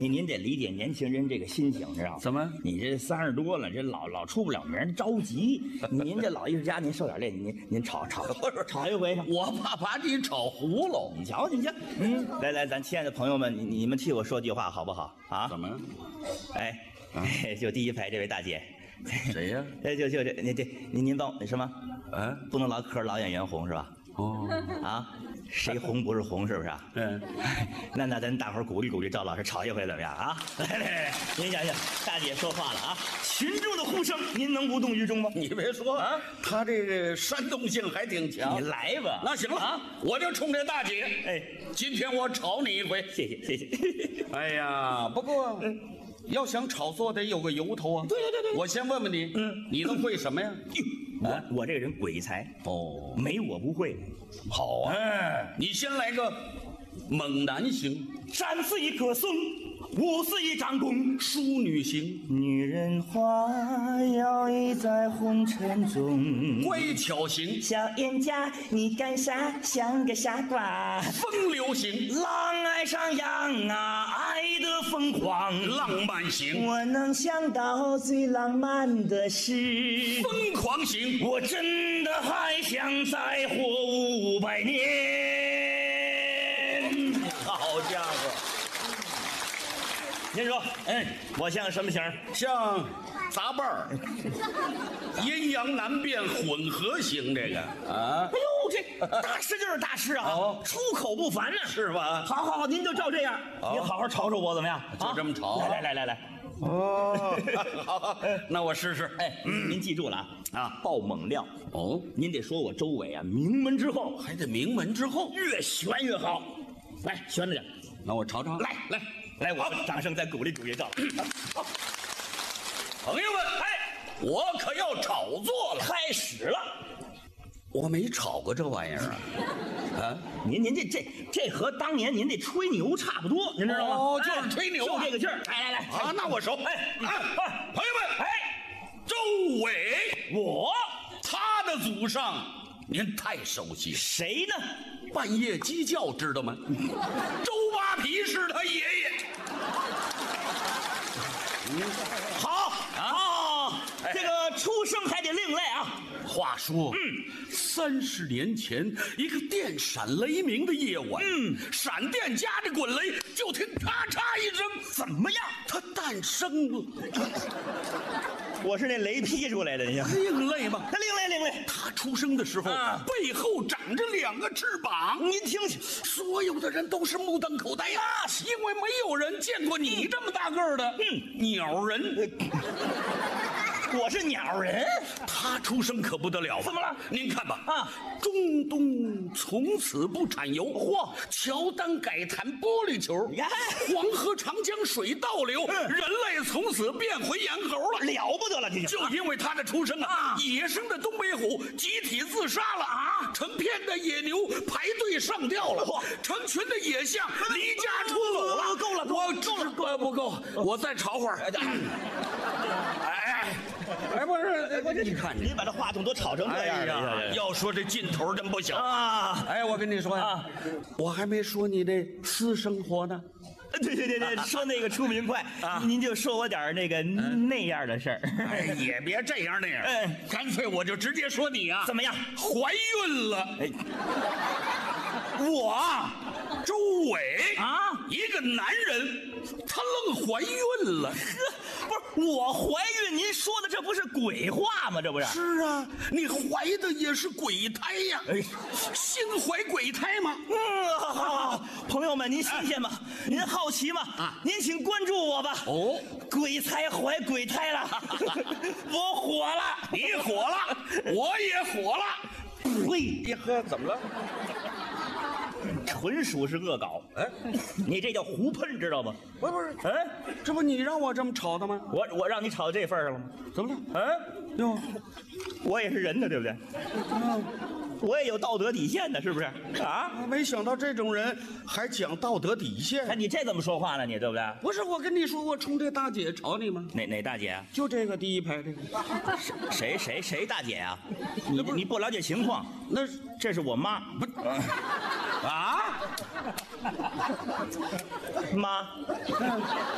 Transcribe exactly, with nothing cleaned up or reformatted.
您您得理解年轻人这个心情，知道吗？ 怎么？ 你这三十多了，这老老出不了名，着急。您这老艺术家，您受点累，您您炒炒炒一回。 我怕把你炒糊喽。 你瞧，你瞧，嗯，来来，咱亲爱的朋友们，你你们替我说句话好不好啊？ 怎么？ 哎，啊、就第一排这位大姐。 谁呀？ 哎，就就这，您这您您帮什么？ 啊， 不能老磕老演员红是吧？ 哦， 啊，谁红不是红，是不是啊？ 嗯， 那那咱大伙儿鼓励鼓励赵老师，吵一回怎么样啊？来来来，您想想，大姐说话了啊，群众的呼声，您能无动于衷吗？ 你别说啊，他这个煽动性还挺强。 你来吧。 那行了啊，我就冲这大姐， 哎， 今天我炒你一回。 谢谢谢谢。 哎呀，不过。嗯，要想炒作得有个由头啊！ 对对对对， 我先问问你，嗯，你能会什么呀？ 我我这个人鬼才哦， 没我不会。 好啊， 哎， 你先来个猛男型， 山似一棵松，我似一张弓， 淑女型， 女人花摇曳在红尘中， 乖巧型， 小冤家你干啥像个傻瓜， 风流型， 狼爱上羊啊，爱得疯狂， 浪漫型， 我能想到最浪漫的事， 疯狂型， 我真的还想再活五百年。 好家伙！ 您说，嗯，我像什么型？ 像杂伴儿，阴阳难辨混合型，这个啊， 哎呦，这大师就是大师啊， 哦， 出口不凡呢， 是吧？ 好好好，您就照这样， 哦、 您好好炒炒我怎么样？ 就这么炒、啊？ 来来来来来。 哦，好，那我试试。 哎，嗯、您记住了啊，啊，爆猛料哦， 您得说我周围啊，名门之后， 还得名门之后， 越悬越好。来，悬着点， 那我瞧瞧。 来来来，我掌声再鼓励鼓励赵。 朋友们，哎，我可要炒作了， 开始了。 我没炒过这玩意儿啊。啊， 您您这这这和当年您这吹牛差不多，您知道吗？ 哦，就是吹牛、啊， 就这个劲儿。来来来， 啊，那我熟。哎，啊，朋友们， 哎， 周伟， 我他的祖上您太熟悉了。 谁呢？ 半夜鸡叫知道吗？周扒皮是他爷爷。 嗯、好，好，哎、这个出生还得另类啊。 话说，嗯，三十年前，一个电闪雷鸣的夜晚，嗯，闪电夹着滚雷，就听咔嚓一声， 怎么样？ 它诞生了。 我是那雷劈出来的，你想另类吗？ 那另类另类。 他出生的时候，啊、背后长着两个翅膀。 您听听， 所有的人都是目瞪口呆呀、啊，因为没有人见过你这么大个儿的，嗯，鸟人。 我是鸟人， 他出生可不得了。 怎么了？ 您看吧， 啊， 中东从此不产油，嚯，乔丹改弹玻璃球， 你看黄河长江水倒流，嗯、人类从此变回猿猴了， 了不得了！这就因为他的出生啊，啊野生的东北虎集体自杀了啊，成片的野牛排队上吊了，成群的野象离家出走了。 够了， 我够了，够不够？我再炒会儿。哎。哎，不是，我这你看， 你把这话筒都吵成这样了、 哎，要说这劲头真不小啊！ 哎，我跟你说呀、啊，我还没说你这私生活呢。 对对对对，说那个出名快啊，您就说我点那个、嗯、那样的事儿。 哎，也别这样那样，哎，干脆我就直接说你啊， 怎么样？ 怀孕了。哎， 我周伟啊，一个男人，他愣怀孕了。 不是我怀孕，您说的这不是鬼话吗？这不是？ 是啊，你怀的也是鬼胎呀！哎，心怀鬼胎吗？ 嗯，好好好，朋友们，您新鲜吗？哎、您好奇吗？啊，您请关注我吧。 哦， 鬼才怀鬼胎了，我火了， 你火了，我也火了。 喂， 你喝怎么了？ 纯属是恶搞，哎，你这叫胡喷，知道吗？ 不是不是， 哎， 这不你让我这么吵的吗？ 我我让你吵到这份上了吗？ 怎么了？ 嗯， 哟， 我也是人呢，对不对？嗯，我也有道德底线的，是不是？啊， 没想到这种人还讲道德底线。 哎，你这怎么说话呢？你对不对？ 不是，我跟你说，我冲这大姐吵你吗？ 哪哪大姐啊？ 就这个第一排这个。 谁谁谁大姐啊？你你不了解情况， 那这是我妈。不啊，妈。